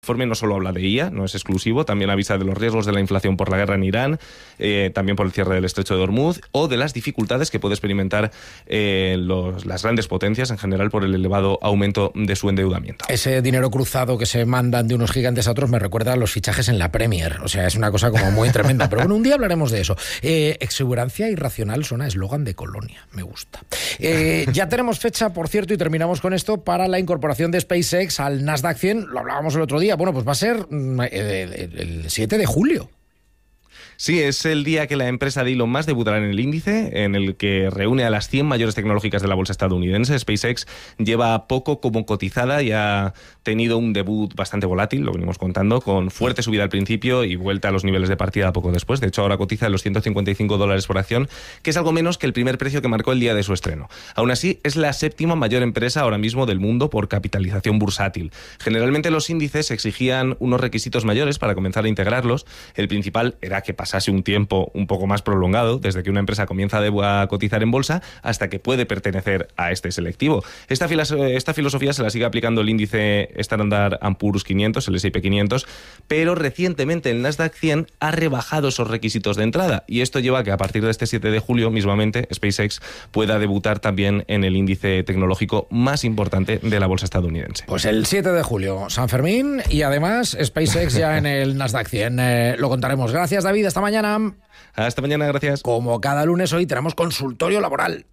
informe no solo habla de IA, no es exclusivo, también avisa de los riesgos de la inflación por la guerra en Irán, también por el cierre del estrecho de Hormuz, o de las dificultades que puede experimentar las grandes potencias en general por el elevado aumento de su endeudamiento. Ese dinero cruzado que se mandan de unos gigantes a otros me recuerda a los fichajes en la Premier, o sea, es una cosa como muy tremenda, pero bueno, un día hablaremos de eso. Exuberancia irracional suena eslogan de Colonia, me gusta. Ya tenemos fecha, por cierto, y terminamos con esto, para la incorporación de SpaceX al Nasdaq 100, lo hablábamos el otro día. Bueno, pues va a ser el 7 de julio. Sí, es el día que la empresa de Elon Musk debutará en el índice, en el que reúne a las 100 mayores tecnológicas de la bolsa estadounidense. SpaceX lleva poco como cotizada y ha tenido un debut bastante volátil, lo venimos contando, con fuerte subida al principio y vuelta a los niveles de partida poco después. De hecho, ahora cotiza en los $155 por acción, que es algo menos que el primer precio que marcó el día de su estreno. Aún así, es la séptima mayor empresa ahora mismo del mundo por capitalización bursátil. Generalmente los índices exigían unos requisitos mayores para comenzar a integrarlos. El principal era que pasase un tiempo un poco más prolongado, desde que una empresa comienza a cotizar en bolsa hasta que puede pertenecer a este selectivo. Esta filosofía se la sigue aplicando el índice Standard & Poor's 500, el S&P 500, pero recientemente el Nasdaq 100 ha rebajado esos requisitos de entrada y esto lleva a que a partir de este 7 de julio mismamente SpaceX pueda debutar también en el índice tecnológico más importante de la bolsa estadounidense. Pues el 7 de julio, San Fermín, y además SpaceX ya en el Nasdaq 100. Lo contaremos. Gracias, David. Hasta mañana. Hasta mañana, gracias. Como cada lunes, hoy tenemos consultorio laboral.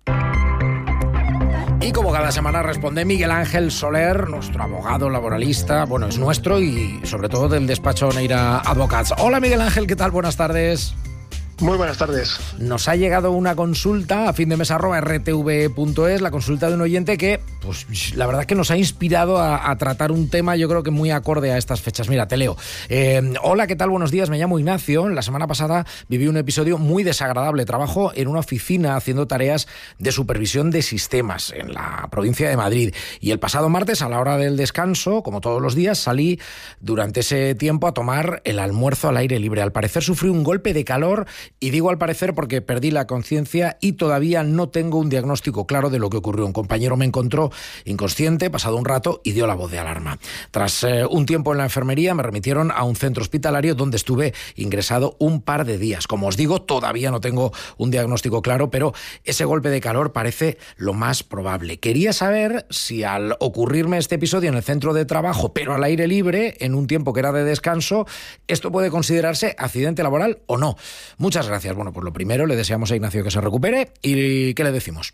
Y como cada semana responde Miguel Ángel Soler, nuestro abogado laboralista, bueno, es nuestro y sobre todo del despacho Neira Advocats. Hola Miguel Ángel, ¿qué tal? Buenas tardes. Muy buenas tardes. Nos ha llegado una consulta a findemesa@rtv.es, la consulta de un oyente que, pues la verdad es que nos ha inspirado a tratar un tema, yo creo que muy acorde a estas fechas. Mira, te leo. Hola, ¿qué tal? Buenos días, me llamo Ignacio. La semana pasada viví un episodio muy desagradable. Trabajo en una oficina haciendo tareas de supervisión de sistemas en la provincia de Madrid. Y el pasado martes, a la hora del descanso, como todos los días, salí durante ese tiempo a tomar el almuerzo al aire libre. Al parecer sufrí un golpe de calor. Y digo al parecer porque perdí la conciencia y todavía no tengo un diagnóstico claro de lo que ocurrió. Un compañero me encontró inconsciente, pasado un rato, y dio la voz de alarma. Tras un tiempo en la enfermería, me remitieron a un centro hospitalario donde estuve ingresado un par de días. Como os digo, todavía no tengo un diagnóstico claro, pero ese golpe de calor parece lo más probable. Quería saber si al ocurrirme este episodio en el centro de trabajo, pero al aire libre, en un tiempo que era de descanso, esto puede considerarse accidente laboral o no. Muchas gracias. Bueno, pues lo primero, le deseamos a Ignacio que se recupere. ¿Y qué le decimos?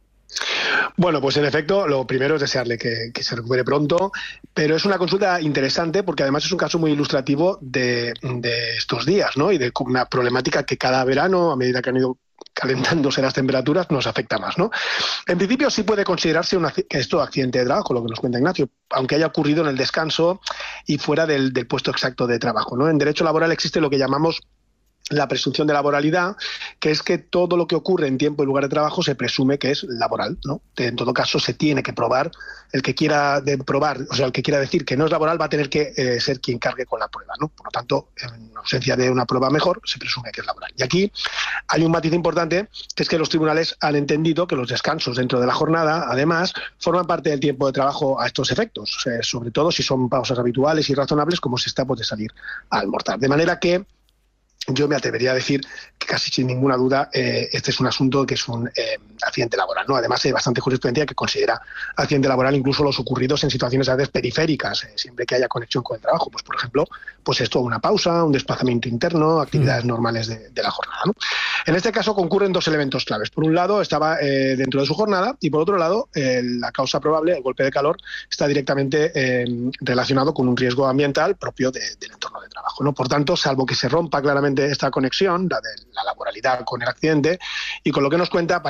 Bueno, pues en efecto, lo primero es desearle que se recupere pronto, pero es una consulta interesante porque además es un caso muy ilustrativo de estos días, ¿no? Y de una problemática que cada verano, a medida que han ido calentándose las temperaturas, nos afecta más, ¿no? En principio sí puede considerarse esto accidente de trabajo, lo que nos cuenta Ignacio, aunque haya ocurrido en el descanso y fuera del puesto exacto de trabajo, ¿no? En derecho laboral existe lo que llamamos la presunción de laboralidad, que es que todo lo que ocurre en tiempo y lugar de trabajo se presume que es laboral, ¿no? En todo caso, se tiene que probar. El que quiera probar, o sea, el que quiera decir que no es laboral va a tener que ser quien cargue con la prueba, ¿no? Por lo tanto, en ausencia de una prueba mejor, se presume que es laboral. Y aquí hay un matiz importante, que es que los tribunales han entendido que los descansos dentro de la jornada, además, forman parte del tiempo de trabajo a estos efectos, o sea, sobre todo si son pausas habituales y razonables, como si está de salir a almorzar. De manera que yo me atrevería a decir que casi sin ninguna duda este es un asunto que es un accidente laboral, ¿no? Además hay bastante jurisprudencia que considera accidente laboral incluso los ocurridos en situaciones a veces periféricas, siempre que haya conexión con el trabajo. Pues por ejemplo, pues esto, una pausa, un desplazamiento interno, actividades normales de la jornada, ¿no? En este caso concurren dos elementos claves. Por un lado estaba dentro de su jornada y por otro lado la causa probable, el golpe de calor, está directamente relacionado con un riesgo ambiental propio del entorno de trabajo, ¿no? Por tanto, salvo que se rompa claramente esta conexión, la de la laboralidad con el accidente, y con lo que nos cuenta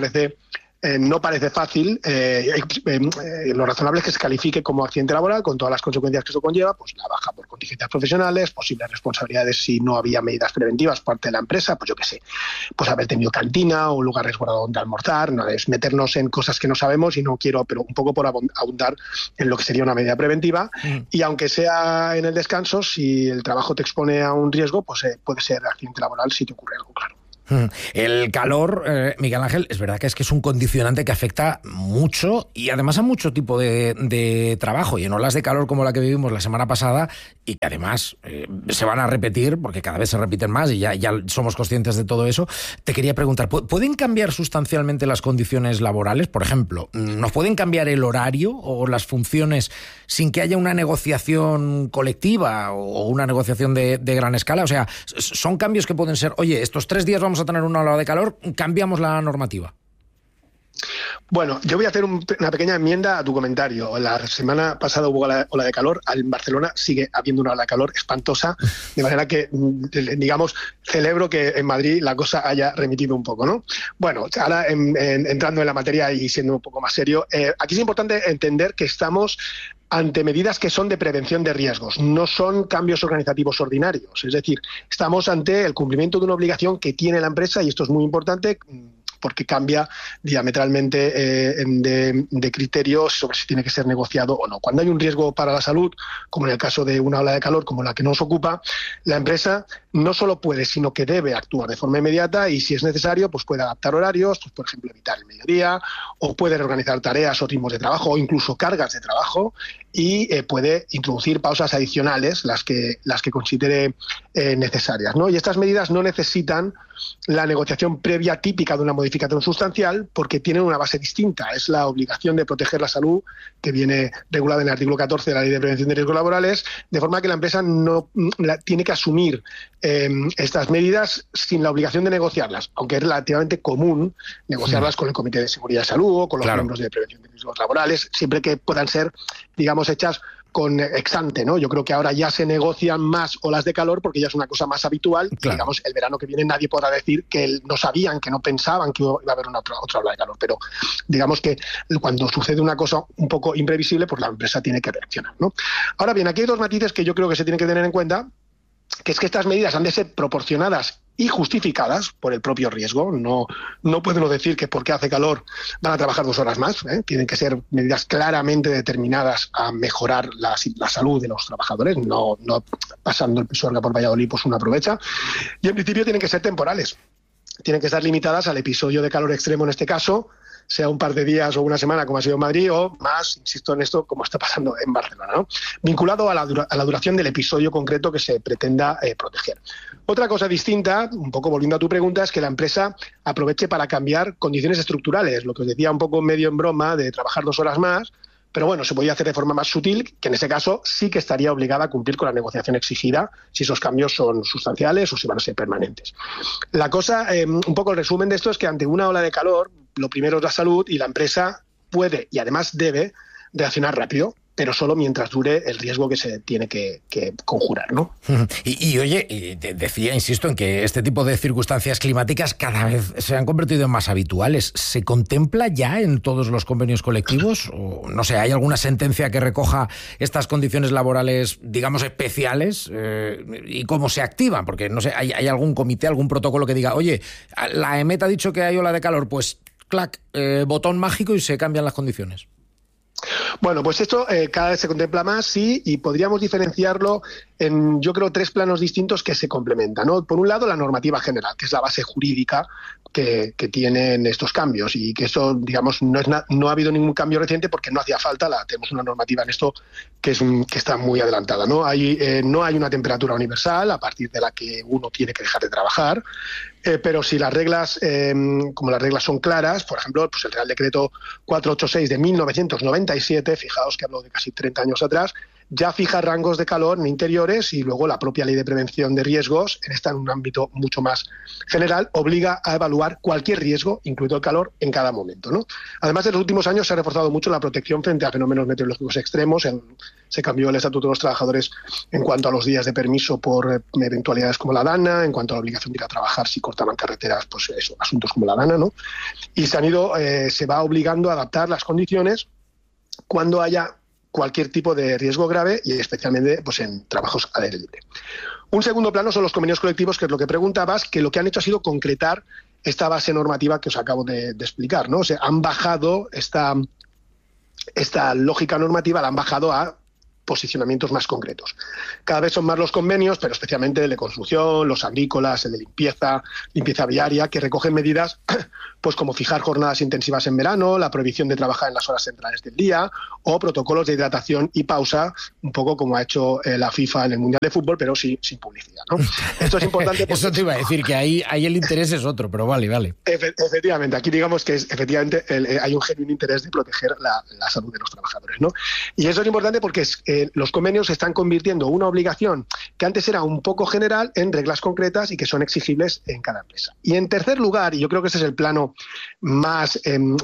no parece fácil, lo razonable es que se califique como accidente laboral con todas las consecuencias que eso conlleva, pues la baja por contingencias profesionales, posibles responsabilidades si no había medidas preventivas por parte de la empresa, pues yo qué sé, pues haber tenido cantina o un lugar resguardado donde almorzar. No es meternos en cosas que no sabemos y no quiero, pero un poco por abundar en lo que sería una medida preventiva. Y aunque sea en el descanso, si el trabajo te expone a un riesgo, pues puede ser accidente laboral si te ocurre algo claro. El calor, Miguel Ángel, es verdad que es un condicionante que afecta mucho y además a mucho tipo de trabajo, y en olas de calor como la que vivimos la semana pasada, y que además se van a repetir porque cada vez se repiten más y ya somos conscientes de todo eso. Te quería preguntar, ¿pueden cambiar sustancialmente las condiciones laborales? Por ejemplo, ¿nos pueden cambiar el horario o las funciones sin que haya una negociación colectiva o una negociación de gran escala? O sea, son cambios que pueden ser, oye, estos 3 días vamos a tener una ola de calor, cambiamos la normativa. Bueno, yo voy a hacer una pequeña enmienda a tu comentario. La semana pasada hubo ola de calor, en Barcelona sigue habiendo una ola de calor espantosa, de manera que, digamos, celebro que en Madrid la cosa haya remitido un poco, ¿no? Bueno, ahora entrando en la materia y siendo un poco más serio, aquí es importante entender que estamos ante medidas que son de prevención de riesgos, no son cambios organizativos ordinarios. Es decir, estamos ante el cumplimiento de una obligación que tiene la empresa, y esto es muy importante porque cambia diametralmente de criterios sobre si tiene que ser negociado o no. Cuando hay un riesgo para la salud, como en el caso de una ola de calor como la que nos ocupa, la empresa no solo puede, sino que debe actuar de forma inmediata, y si es necesario, pues puede adaptar horarios, pues por ejemplo evitar el mediodía, o puede reorganizar tareas o ritmos de trabajo, o incluso cargas de trabajo, y puede introducir pausas adicionales, las que considere necesarias, ¿no? Y estas medidas no necesitan la negociación previa típica de una modificación sustancial, porque tienen una base distinta. Es la obligación de proteger la salud, que viene regulada en el artículo 14 de la Ley de Prevención de Riesgos Laborales, de forma que la empresa no tiene que asumir estas medidas sin la obligación de negociarlas, aunque es relativamente común negociarlas con el Comité de Seguridad y Salud o con los miembros de Prevención de Riesgos Laborales, siempre que puedan ser, digamos, hechas con ex ante, ¿no? Yo creo que ahora ya se negocian más olas de calor porque ya es una cosa más habitual. Claro. Digamos, el verano que viene nadie podrá decir que no sabían, que no pensaban que iba a haber otra ola de calor, pero digamos que cuando sucede una cosa un poco imprevisible, pues la empresa tiene que reaccionar, ¿no? Ahora bien, aquí hay 2 matices que yo creo que se tienen que tener en cuenta, que es que estas medidas han de ser proporcionadas y justificadas por el propio riesgo. No podemos decir que porque hace calor van a trabajar 2 horas más, ¿eh? Tienen que ser medidas claramente determinadas a mejorar la salud de los trabajadores, no pasando el Pisuerga por Valladolid, pues uno aprovecha. Y en principio tienen que ser temporales, tienen que estar limitadas al episodio de calor extremo en este caso, sea un par de días o una semana como ha sido en Madrid, o más, insisto en esto, como está pasando en Barcelona, ¿no? Vinculado a la duración del episodio concreto que se pretenda proteger. Otra cosa distinta, un poco volviendo a tu pregunta, es que la empresa aproveche para cambiar condiciones estructurales, lo que os decía un poco medio en broma de trabajar 2 horas más, pero bueno, se podría hacer de forma más sutil, que en ese caso sí que estaría obligada a cumplir con la negociación exigida, si esos cambios son sustanciales o si van a ser permanentes. La cosa, un poco el resumen de esto es que ante una ola de calor, lo primero es la salud, y la empresa puede y además debe reaccionar rápido, pero solo mientras dure el riesgo que se tiene que conjurar, ¿no? Y oye, decía, insisto, en que este tipo de circunstancias climáticas cada vez se han convertido en más habituales. ¿Se contempla ya en todos los convenios colectivos? O, no sé, ¿hay alguna sentencia que recoja estas condiciones laborales, digamos, especiales? ¿Y cómo se activan? Porque, no sé, ¿hay algún comité, algún protocolo que diga, oye, la EMET ha dicho que hay ola de calor, pues, clac, botón mágico y se cambian las condiciones? Bueno, pues esto cada vez se contempla más, sí, y podríamos diferenciarlo en, yo creo, 3 planos distintos que se complementan, ¿no? Por un lado, la normativa general, que es la base jurídica que tienen estos cambios, y que eso, digamos, no ha habido ningún cambio reciente porque no hacía falta. Tenemos una normativa en esto que está muy adelantada, ¿no? No hay una temperatura universal a partir de la que uno tiene que dejar de trabajar. Pero si las reglas, como las reglas son claras, por ejemplo, pues el Real Decreto 486 de 1997, fijaos que hablo de casi 30 años atrás, ya fija rangos de calor en interiores, y luego la propia Ley de Prevención de Riesgos, en un ámbito mucho más general, obliga a evaluar cualquier riesgo, incluido el calor, en cada momento, ¿no? Además, en los últimos años se ha reforzado mucho la protección frente a fenómenos meteorológicos extremos. Se cambió el Estatuto de los Trabajadores en cuanto a los días de permiso por eventualidades como la dana, en cuanto a la obligación de ir a trabajar si cortaban carreteras, pues eso, asuntos como la dana, ¿no? Y se va obligando a adaptar las condiciones cuando haya cualquier tipo de riesgo grave, y especialmente pues en trabajos al aire libre. Un segundo plano son los convenios colectivos, que es lo que preguntabas, que lo que han hecho ha sido concretar esta base normativa que os acabo de explicar, ¿no? O sea, han bajado esta lógica normativa, la han bajado a posicionamientos más concretos. Cada vez son más los convenios, pero especialmente el de construcción, los agrícolas, el de limpieza viaria, que recogen medidas pues como fijar jornadas intensivas en verano, la prohibición de trabajar en las horas centrales del día o protocolos de hidratación y pausa, un poco como ha hecho la FIFA en el Mundial de Fútbol, pero sin publicidad, ¿no? Esto es importante porque... Eso te iba a decir, que ahí el interés es otro, pero vale. Efectivamente, aquí digamos que efectivamente hay un genuino interés de proteger la salud de los trabajadores, ¿no? Y eso es importante porque los convenios se están convirtiendo una obligación que antes era un poco general en reglas concretas y que son exigibles en cada empresa. Y en tercer lugar, y yo creo que ese es el plano más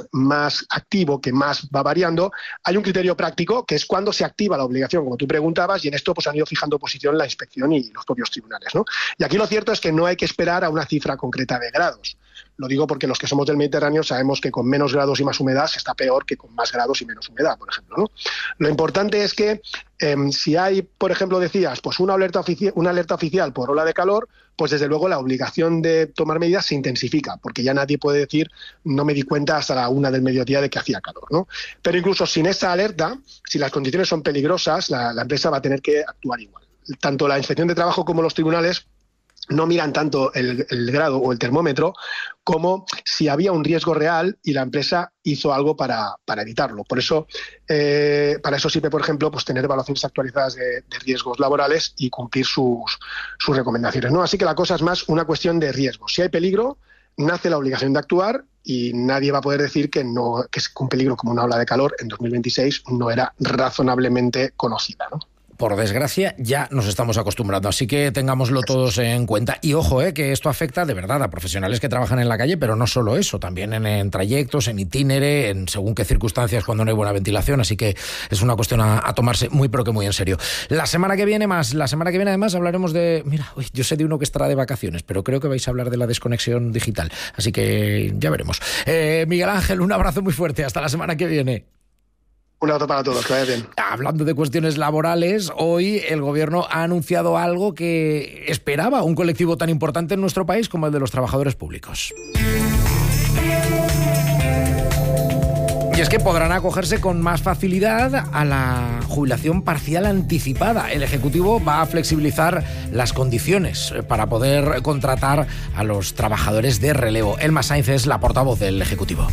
activo, que más va variando, hay un criterio práctico que es cuando se activa la obligación, como tú preguntabas, y en esto pues han ido fijando posición la inspección y los propios tribunales, ¿no? Y aquí lo cierto es que no hay que esperar a una cifra concreta de grados. Lo digo porque los que somos del Mediterráneo sabemos que con menos grados y más humedad se está peor que con más grados y menos humedad, por ejemplo, ¿no? Lo importante es que si hay, por ejemplo, decías, pues una alerta oficial por ola de calor, pues desde luego la obligación de tomar medidas se intensifica, porque ya nadie puede decir no me di cuenta hasta la 1 del mediodía de que hacía calor, ¿no? Pero incluso sin esa alerta, si las condiciones son peligrosas, la empresa va a tener que actuar igual. Tanto la Inspección de Trabajo como los tribunales no miran tanto el grado o el termómetro como si había un riesgo real y la empresa hizo algo para evitarlo. Por eso, para eso sirve, por ejemplo, pues tener evaluaciones actualizadas de riesgos laborales y cumplir sus recomendaciones, ¿no? Así que la cosa es más una cuestión de riesgo. Si hay peligro, nace la obligación de actuar y nadie va a poder decir que un peligro como una ola de calor en 2026 no era razonablemente conocida, ¿no? Por desgracia, ya nos estamos acostumbrando, así que tengámoslo todos en cuenta. Y ojo, que esto afecta de verdad a profesionales que trabajan en la calle, pero no solo eso, también en trayectos, en itinere, en según qué circunstancias cuando no hay buena ventilación, así que es una cuestión a tomarse muy pero que muy en serio. La semana que viene además hablaremos de... Mira, yo sé de uno que estará de vacaciones, pero creo que vais a hablar de la desconexión digital, así que ya veremos. Miguel Ángel, un abrazo muy fuerte, hasta la semana que viene. Un abrazo para todos, que vaya bien. Hablando de cuestiones laborales, hoy el gobierno ha anunciado algo que esperaba un colectivo tan importante en nuestro país como el de los trabajadores públicos. Y es que podrán acogerse con más facilidad a la jubilación parcial anticipada. El Ejecutivo va a flexibilizar las condiciones para poder contratar a los trabajadores de relevo. Elma Sainz es la portavoz del Ejecutivo.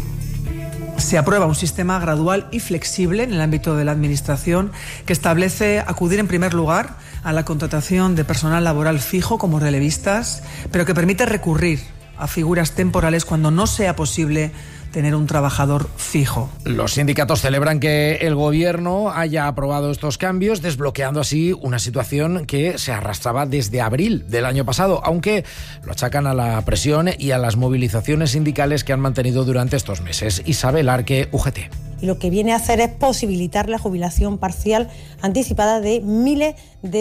Se aprueba un sistema gradual y flexible en el ámbito de la Administración que establece acudir en primer lugar a la contratación de personal laboral fijo como relevistas, pero que permite recurrir a figuras temporales cuando no sea posible tener un trabajador fijo. Los sindicatos celebran que el gobierno haya aprobado estos cambios, desbloqueando así una situación que se arrastraba desde abril del año pasado, aunque lo achacan a la presión y a las movilizaciones sindicales que han mantenido durante estos meses. Isabel Arque, UGT. Y lo que viene a hacer es posibilitar la jubilación parcial anticipada de miles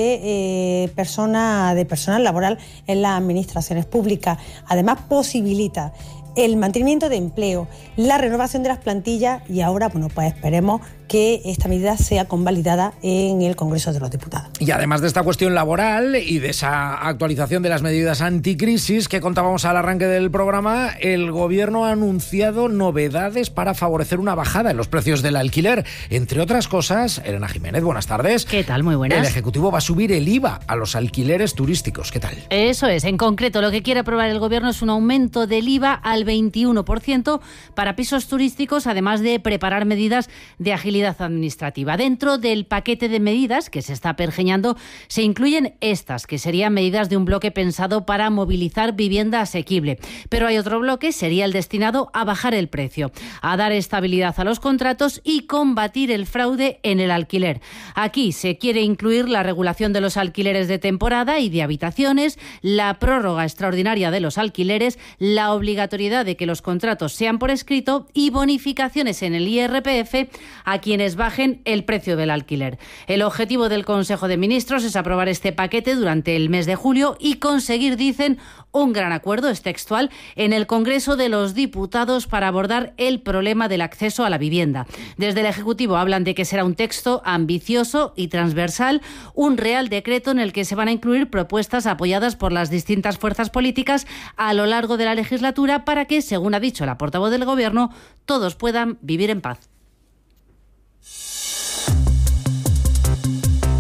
de personal laboral en las administraciones públicas. Además, posibilita el mantenimiento de empleo, la renovación de las plantillas y ahora, pues esperemos que esta medida sea convalidada en el Congreso de los Diputados. Y además de esta cuestión laboral y de esa actualización de las medidas anticrisis que contábamos al arranque del programa, el Gobierno ha anunciado novedades para favorecer una bajada en los precios del alquiler. Entre otras cosas, Elena Jiménez, buenas tardes. ¿Qué tal? Muy buenas. El Ejecutivo va a subir el IVA a los alquileres turísticos. ¿Qué tal? Eso es. En concreto, lo que quiere aprobar el Gobierno es un aumento del IVA al 21% para pisos turísticos, además de preparar medidas de agilidad administrativa. Dentro del paquete de medidas que se está pergeñando se incluyen estas, que serían medidas de un bloque pensado para movilizar vivienda asequible. Pero hay otro bloque, sería el destinado a bajar el precio, a dar estabilidad a los contratos y combatir el fraude en el alquiler. Aquí se quiere incluir la regulación de los alquileres de temporada y de habitaciones, la prórroga extraordinaria de los alquileres, la obligatoriedad de que los contratos sean por escrito y bonificaciones en el IRPF a quienes bajen el precio del alquiler. El objetivo del Consejo de Ministros es aprobar este paquete durante el mes de julio y conseguir, dicen, un gran acuerdo, es textual, en el Congreso de los Diputados para abordar el problema del acceso a la vivienda. Desde el Ejecutivo hablan de que será un texto ambicioso y transversal, un real decreto en el que se van a incluir propuestas apoyadas por las distintas fuerzas políticas a lo largo de la legislatura para que, según ha dicho la portavoz del Gobierno, todos puedan vivir en paz.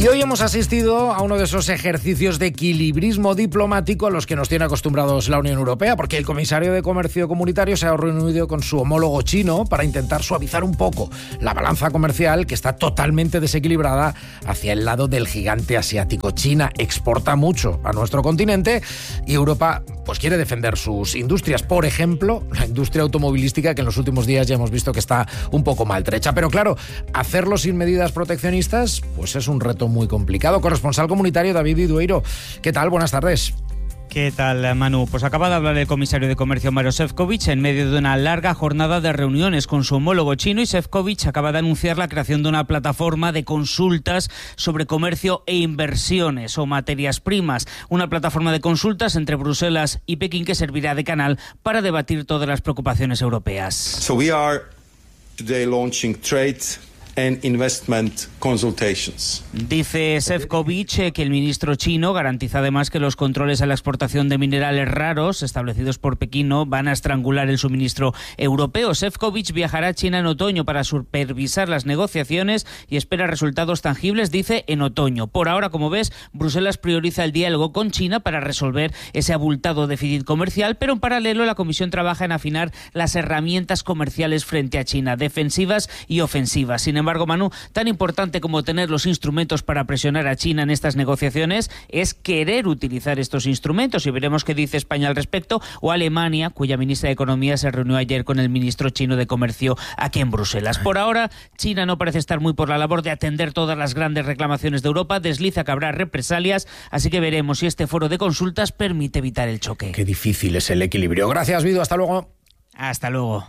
Y hoy hemos asistido a uno de esos ejercicios de equilibrismo diplomático a los que nos tiene acostumbrados la Unión Europea, porque el comisario de Comercio Comunitario se ha reunido con su homólogo chino para intentar suavizar un poco la balanza comercial, que está totalmente desequilibrada hacia el lado del gigante asiático. China exporta mucho a nuestro continente y Europa pues quiere defender sus industrias. Por ejemplo, la industria automovilística, que en los últimos días ya hemos visto que está un poco maltrecha. Pero claro, hacerlo sin medidas proteccionistas pues es un reto muy complicado. Corresponsal comunitario David Idueiro, ¿qué tal? Buenas tardes. ¿Qué tal, Manu? Pues acaba de hablar el comisario de Comercio, Maroš Šefčovič, en medio de una larga jornada de reuniones con su homólogo chino, y Šefčovič acaba de anunciar la creación de una plataforma de consultas sobre comercio e inversiones o materias primas. Una plataforma de consultas entre Bruselas y Pekín que servirá de canal para debatir todas las preocupaciones europeas. So we are today launching trade and investment consultations. Dice Šefčovič que el ministro chino garantiza además que los controles a la exportación de minerales raros establecidos por Pekín no van a estrangular el suministro europeo. Šefčovič viajará a China en otoño para supervisar las negociaciones y espera resultados tangibles, dice, en otoño. Por ahora, como ves, Bruselas prioriza el diálogo con China para resolver ese abultado déficit comercial, pero en paralelo la Comisión trabaja en afinar las herramientas comerciales frente a China, defensivas y ofensivas. Sin embargo, Manu, tan importante como tener los instrumentos para presionar a China en estas negociaciones es querer utilizar estos instrumentos, y veremos qué dice España al respecto, o Alemania, cuya ministra de Economía se reunió ayer con el ministro chino de Comercio aquí en Bruselas. Por ahora, China no parece estar muy por la labor de atender todas las grandes reclamaciones de Europa, desliza que habrá represalias, así que veremos si este foro de consultas permite evitar el choque. Qué difícil es el equilibrio. Gracias, Vido, hasta luego. Hasta luego.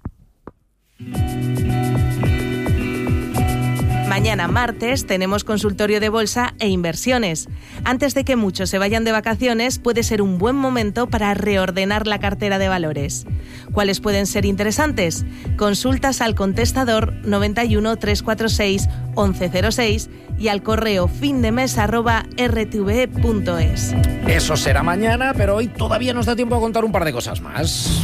Mañana martes tenemos consultorio de bolsa e inversiones. Antes de que muchos se vayan de vacaciones, puede ser un buen momento para reordenar la cartera de valores. ¿Cuáles pueden ser interesantes? Consultas al contestador 91 346 1106 y al correo findemes@rtve.es. Eso será mañana, pero hoy todavía nos da tiempo a contar un par de cosas más.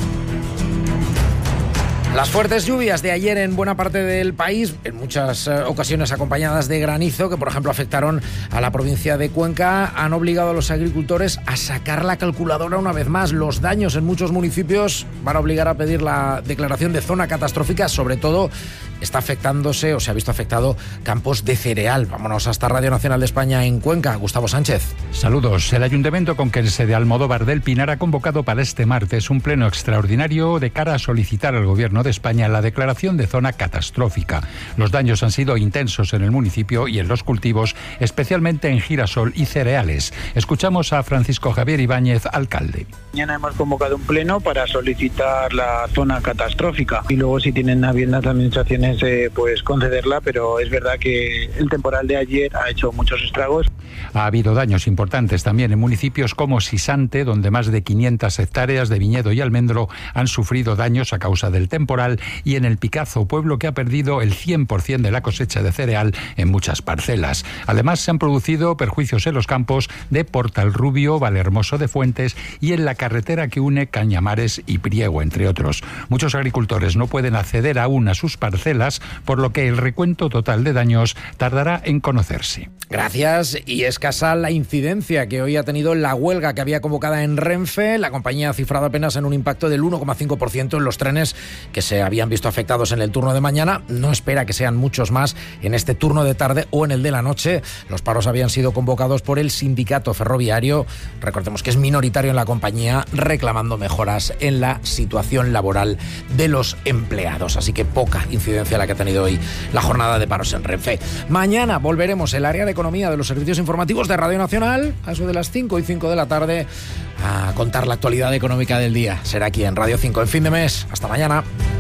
Las fuertes lluvias de ayer en buena parte del país, en muchas ocasiones acompañadas de granizo, que por ejemplo afectaron a la provincia de Cuenca, han obligado a los agricultores a sacar la calculadora una vez más. Los daños en muchos municipios van a obligar a pedir la declaración de zona catastrófica. Sobre todo está afectándose o se ha visto afectado campos de cereal. Vámonos hasta Radio Nacional de España en Cuenca. Gustavo Sánchez. Saludos. El Ayuntamiento Conquense de Almodóvar del Pinar ha convocado para este martes un pleno extraordinario de cara a solicitar al Gobierno de España la declaración de zona catastrófica. Los daños han sido intensos en el municipio y en los cultivos, especialmente en girasol y cereales. Escuchamos a Francisco Javier Ibáñez, alcalde. Mañana hemos convocado un pleno para solicitar la zona catastrófica y luego, si tienen a bien las administraciones, pues concederla, pero es verdad que el temporal de ayer ha hecho muchos estragos. Ha habido daños importantes también en municipios como Sisante, donde más de 500 hectáreas de viñedo y almendro han sufrido daños a causa del temporal, y en el Picazo, pueblo que ha perdido el 100% de la cosecha de cereal en muchas parcelas. Además, se han producido perjuicios en los campos de Portalrubio, Valhermoso de Fuentes y en la carretera que une Cañamares y Priego, entre otros. Muchos agricultores no pueden acceder aún a sus parcelas, por lo que el recuento total de daños tardará en conocerse. Gracias. Y escasa la incidencia que hoy ha tenido la huelga que había convocada en Renfe. La compañía ha cifrado apenas en un impacto del 1,5% en los trenes que se habían visto afectados en el turno de mañana. No espera que sean muchos más en este turno de tarde o en el de la noche. Los paros habían sido convocados por el sindicato ferroviario, recordemos que es minoritario en la compañía, reclamando mejoras en la situación laboral de los empleados. Así que poca incidencia la que ha tenido hoy la jornada de paros en Renfe. Mañana volveremos el área de economía de los servicios informativos de Radio Nacional a eso de las 5 y 5 de la tarde a contar la actualidad económica del día. Será aquí en Radio 5 en Fin de Mes. Hasta mañana.